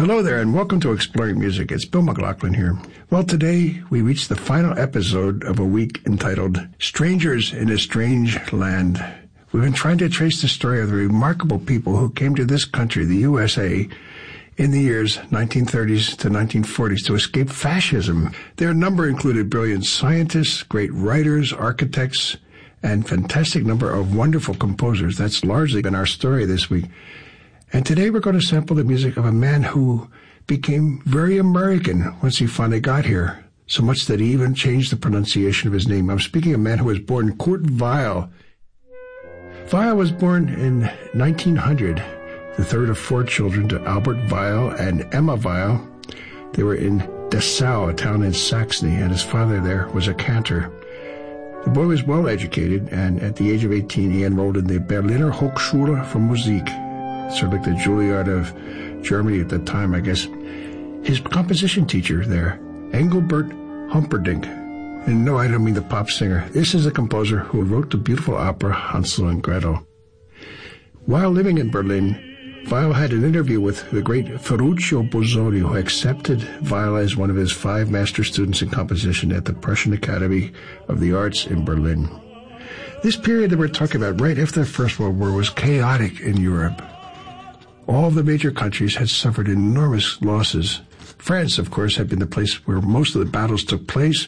Hello there, and welcome to Exploring Music. It's Bill McLaughlin here. Well, today we reach the final episode of a week entitled Strangers in a Strange Land. We've been trying to trace the story of the remarkable people who came to this country, the USA, in the years 1930s to 1940s to escape fascism. Their number included brilliant scientists, great writers, architects, and fantastic number of wonderful composers. That's largely been our story this week. And today we're going to sample the music of a man who became very American once he finally got here, so much that he even changed the pronunciation of his name. I'm speaking of a man who was born Kurt Weill. Weill was born in 1900, the third of four children to Albert Weill and Emma Weill. They were in Dessau, a town in Saxony, and his father there was a cantor. The boy was well educated, and at the age of 18 he enrolled in the Berliner Hochschule für Musik, sort of like the Juilliard of Germany at the time, I guess. His composition teacher there, Engelbert Humperdinck, and no, I don't mean the pop singer. This is a composer who wrote the beautiful opera Hansel and Gretel. While living in Berlin, Weill had an interview with the great Ferruccio Busoni, who accepted Weill as one of his 5 master students in composition at the Prussian Academy of the Arts in Berlin. This period that we're talking about, right after the First World War, was chaotic in Europe. All the major countries had suffered enormous losses. France, of course, had been the place where most of the battles took place.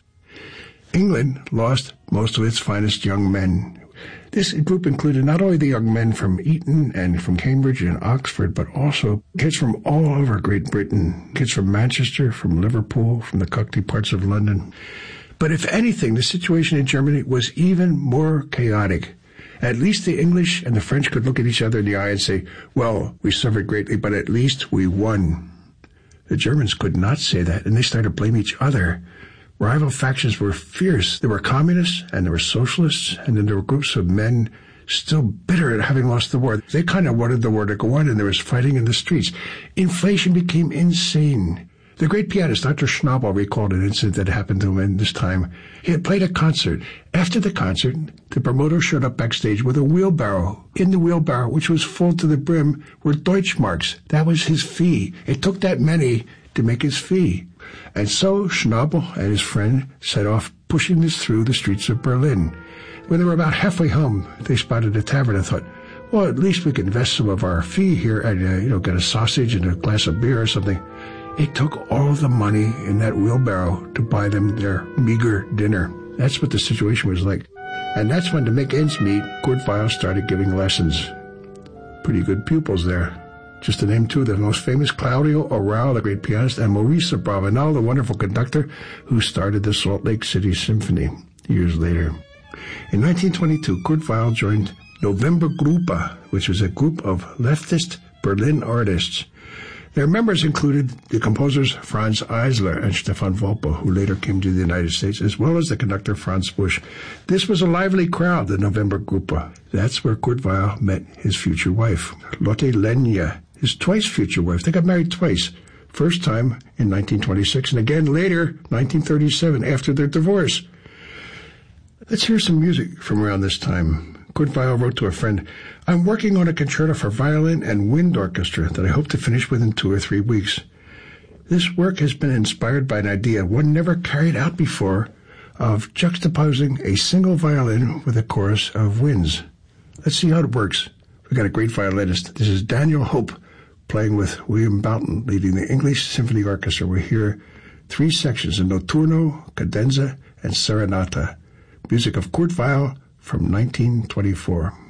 England lost most of its finest young men. This group included not only the young men from Eton and from Cambridge and Oxford, but also kids from all over Great Britain, kids from Manchester, from Liverpool, from the cockney parts of London. But if anything, the situation in Germany was even more chaotic. At least the English and the French could look at each other in the eye and say, well, we suffered greatly, but at least we won. The Germans could not say that, and they started to blame each other. Rival factions were fierce. There were communists, and there were socialists, and then there were groups of men still bitter at having lost the war. They kind of wanted the war to go on, and there was fighting in the streets. Inflation became insane. The great pianist, Dr. Schnabel, recalled an incident that happened to him in this time. He had played a concert. After the concert, the promoter showed up backstage with a wheelbarrow. In the wheelbarrow, which was full to the brim, were Deutschmarks. That was his fee. It took that many to make his fee. And so Schnabel and his friend set off pushing this through the streets of Berlin. When they were about halfway home, they spotted a tavern and thought, well, at least we can invest some of our fee here and, get a sausage and a glass of beer or something. It took all of the money in that wheelbarrow to buy them their meager dinner. That's what the situation was like. And that's when, to make ends meet, Kurt Weill started giving lessons. Pretty good pupils there. Just to name two, the most famous, Claudio Arrau, the great pianist, and Maurice Abravanel, the wonderful conductor who started the Salt Lake City Symphony years later. In 1922, Kurt Weill joined November Gruppe, which was a group of leftist Berlin artists. Their members included the composers Franz Eisler and Stefan Volpe, who later came to the United States, as well as the conductor Franz Busch. This was a lively crowd, the November Gruppe. That's where Kurt Weill met his future wife, Lotte Lenya, his twice future wife. They got married twice. First time in 1926, and again later, 1937, after their divorce. Let's hear some music from around this time. Kurt Weill wrote to a friend, I'm working on a concerto for violin and wind orchestra that I hope to finish within 2 or 3 weeks. This work has been inspired by an idea one never carried out before of juxtaposing a single violin with a chorus of winds. Let's see how it works. We've got a great violinist. This is Daniel Hope playing with William Boughton leading the English Symphony Orchestra. We hear 3 sections, a notturno, cadenza, and serenata. Music of Kurt Weill from 1924.